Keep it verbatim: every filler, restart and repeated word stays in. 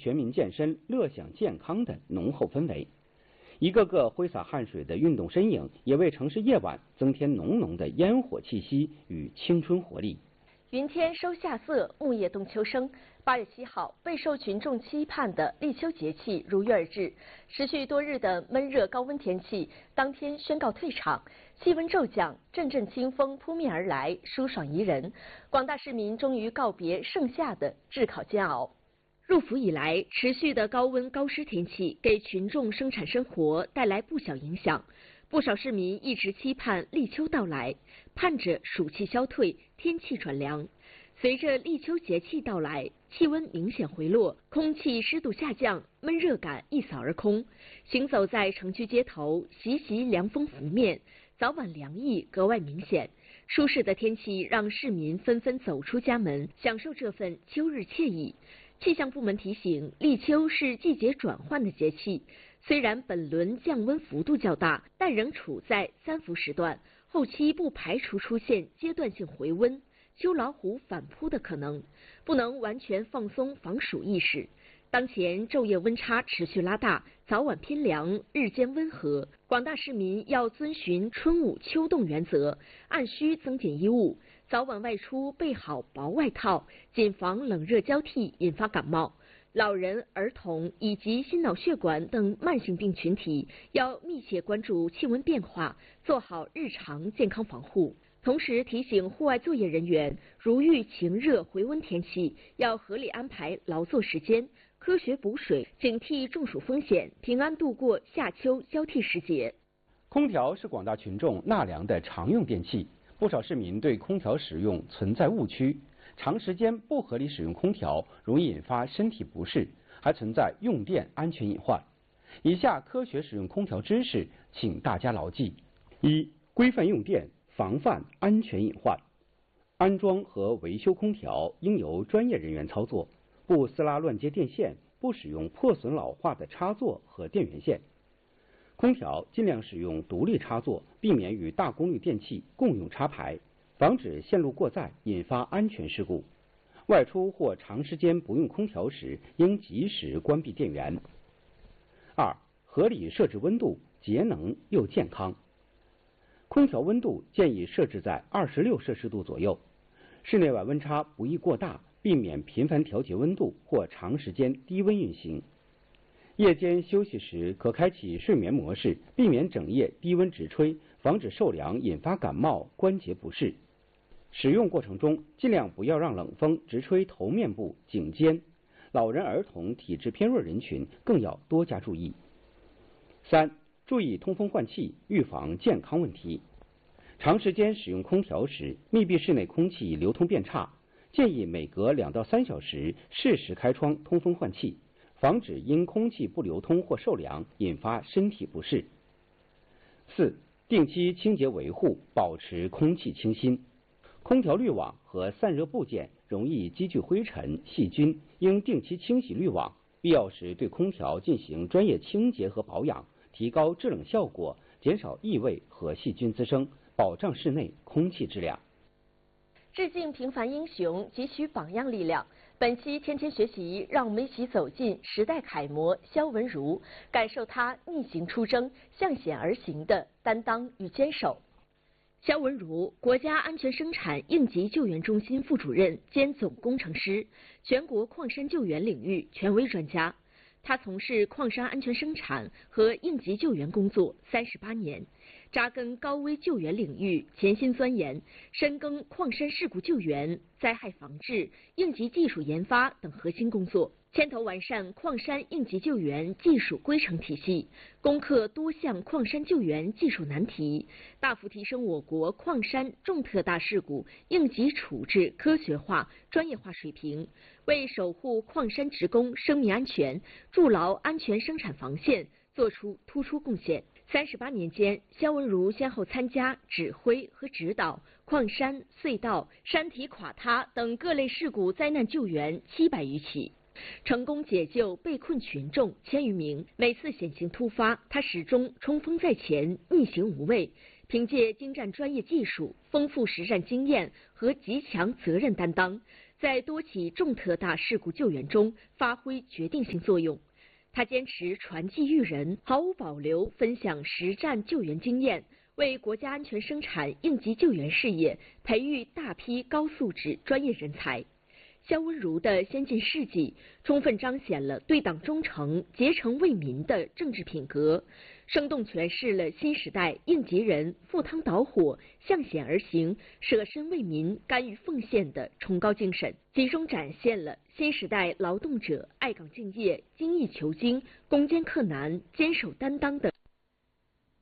全民健身、乐享健康的浓厚氛围。一个个挥洒汗水的运动身影，也为城市夜晚增添浓浓的烟火气息与青春活力。 云天收夏色，木叶动秋声。八月七号，备受群众期盼的立秋节气如约而至。持续多日的闷热高温天气，当天宣告退场，气温骤降，阵阵清风扑面而来，舒爽宜人。广大市民终于告别盛夏的炙烤煎熬。入伏以来，持续的高温高湿天气给群众生产生活带来不小影响。不少市民一直期盼立秋到来，盼着暑气消退，天气转凉。随着立秋节气到来，气温明显回落，空气湿度下降，闷热感一扫而空。行走在城区街头，习习凉风拂面，早晚凉意格外明显。舒适的天气让市民纷纷走出家门，享受这份秋日惬意。气象部门提醒，立秋是季节转换的节气，虽然本轮降温幅度较大，但仍处在三伏时段，后期不排除出现阶段性回温、秋老虎反扑的可能，不能完全放松防暑意识。当前昼夜温差持续拉大，早晚偏凉，日间温和，广大市民要遵循春捂秋冻原则，按需增减衣物，早晚外出备好薄外套，谨防冷热交替引发感冒。老人、儿童以及心脑血管等慢性病群体要密切关注气温变化，做好日常健康防护。同时提醒户外作业人员，如遇晴热回温天气，要合理安排劳作时间，科学补水，警惕中暑风险，平安度过夏秋交替时节。 空调是广大群众纳凉的常用电器，不少市民对空调使用存在误区，长时间不合理使用空调容易引发身体不适，还存在用电安全隐患。以下科学使用空调知识，请大家牢记：一、规范用电，防范安全隐患。安装和维修空调应由专业人员操作，不撕拉乱接电线，不使用破损老化的插座和电源线。空调尽量使用独立插座，避免与大功率电器共用插排，防止线路过载引发安全事故。外出或长时间不用空调时，应及时关闭电源。二、合理设置温度，节能又健康。空调温度建议设置在二十六摄氏度左右，室内外温差不宜过大，避免频繁调节温度或长时间低温运行。夜间休息时可开启睡眠模式，避免整夜低温直吹，防止受凉引发感冒、关节不适。使用过程中尽量不要让冷风直吹头面部、颈肩，老人、儿童、体质偏弱人群更要多加注意。三、注意通风换气，预防健康问题。长时间使用空调时，密闭室内空气流通变差，建议每隔两到三小时适时开窗通风换气，防止因空气不流通或受凉引发身体不适。四、定期清洁维护，保持空气清新。空调滤网和散热部件容易积聚灰尘、细菌，应定期清洗滤网，必要时对空调进行专业清洁和保养，提高制冷效果，减少异味和细菌滋生，保障室内空气质量。 致敬平凡英雄，汲取榜样力量。本期天天学习，让我们一起走进时代楷模肖文如，感受他逆行出征、向险而行的担当与坚守。肖文如，国家安全生产应急救援中心副主任兼总工程师，全国矿山救援领域权威专家。他从事矿山安全生产和应急救援工作三十八年，扎根高危救援领域，潜心钻研，深耕矿山事故救援、灾害防治、应急技术研发等核心工作，牵头完善矿山应急救援技术规程体系，攻克多项矿山救援技术难题，大幅提升我国矿山重特大事故应急处置科学化、专业化水平，为守护矿山职工生命安全、筑牢安全生产防线做出突出贡献。三十八年间，肖文如先后参加、指挥和指导矿山、隧道、山体垮塌等各类事故灾难救援七百余起，成功解救被困群众千余名。每次险情突发，他始终冲锋在前，逆行无畏。凭借精湛专业技术、丰富实战经验和极强责任担当， 在多起重特大事故救援中发挥决定性作用。他坚持传记育人，毫无保留分享实战救援经验，为国家安全生产应急救援事业培育大批高素质专业人才。肖温如的先进事迹，充分彰显了对党忠诚、竭诚为民的政治品格，生动诠释了新时代应急人赴汤蹈火、向险而行、舍身为民、甘于奉献的崇高精神，集中展现了新时代劳动者爱岗敬业、精益求精、攻坚克难、坚守担当的